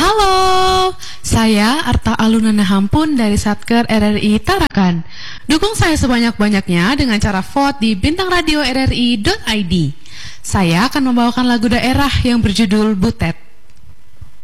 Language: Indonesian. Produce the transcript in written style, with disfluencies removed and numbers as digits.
Halo, saya Arta Alunana Hampun dari Satker RRI Tarakan. Dukung saya sebanyak-banyaknya dengan cara vote di bintangradio.rri.id. Saya akan membawakan lagu daerah yang berjudul Butet.